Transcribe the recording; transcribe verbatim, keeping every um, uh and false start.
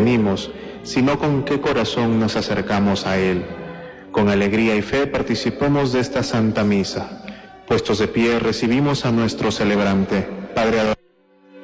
venimos, sino con qué corazón nos acercamos a Él. Con alegría y fe participamos de esta Santa Misa. Puestos de pie, recibimos a nuestro celebrante. Padre adorado,